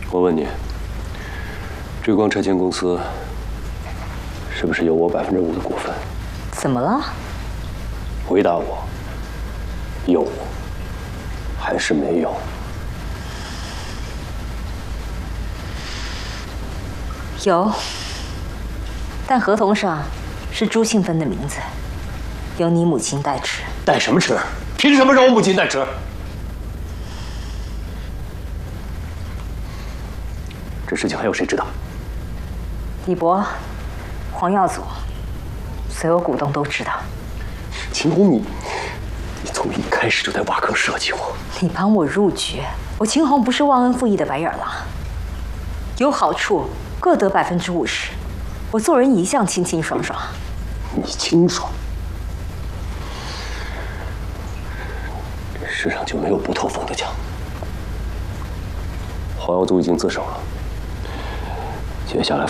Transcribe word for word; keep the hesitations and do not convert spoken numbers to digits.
我问你，追光拆迁公司是不是有我百分之五的股份？ 怎么了？ 回答我，有还是没有？ 有，但合同上是朱庆芬的名字，由你母亲代持。 代什么持？凭什么让我母亲代持？这事情还有谁知道？ 李博、黄耀祖，所有股东都知道。 秦红，你你从一开始就在挖坑设计我。 你帮我入局，我秦红不是忘恩负义的白眼狼，有好处各得百分之五十。我做人一向清清爽爽。 你清爽？这世上就没有不透风的墙。黄耀祖已经自首了，接下来